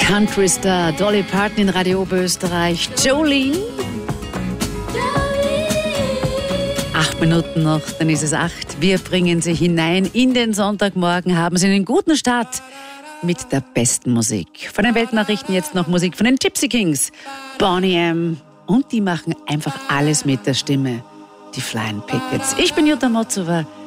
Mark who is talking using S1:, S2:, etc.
S1: Country Star Dolly Parton in Radio Oberösterreich. Jolene. 8 Minuten noch, dann ist es 8. Wir bringen Sie hinein in den Sonntagmorgen, haben Sie einen guten Start mit der besten Musik. Von den Weltnachrichten jetzt noch Musik von den Gypsy Kings, Boney M. Und die machen einfach alles mit der Stimme. Die Flying Pickets. Ich bin Jutta Motzova.